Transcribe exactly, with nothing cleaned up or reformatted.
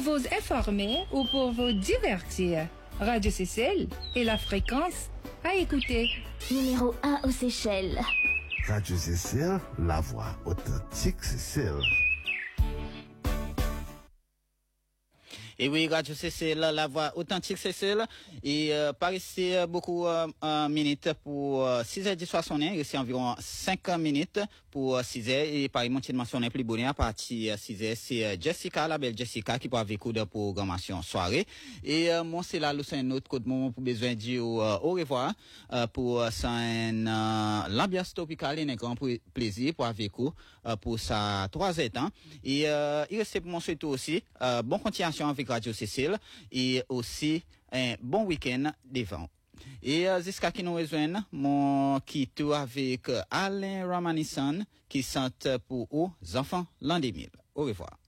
vous informer ou pour vous divertir. Radio Seychelles et la fréquence à écouter. Numéro un aux Seychelles. Radio Seychelles, la voix authentique Seychelles. Et oui, Radio Seychelles, la voix authentique Seychelles. Et euh, par ici, beaucoup euh, euh, minutes pour euh, six heures du soir sonné. Ici, environ cinq minutes pour euh, six heures. Et par exemple, mentionné plus bonnet à partir de six heures. C'est euh, Jessica, la belle Jessica, qui peut avec vous de programmation soirée. Et euh, moi, c'est là, c'est un autre côté moment pour besoin de dire euh, au revoir euh, pour euh, un euh, l'ambiance tropicale et un grand plaisir pour avec vous euh, pour ça trois ans. Et euh, il reste pour mon souhait aussi euh, bonne continuation avec Radio Seychelles et aussi un bon week-end devant. Et euh, jusqu'à qui nous rejoignent, mon qui tout avec Alain Ramanisson qui chante pour aux enfants l'an deux mille. Au revoir.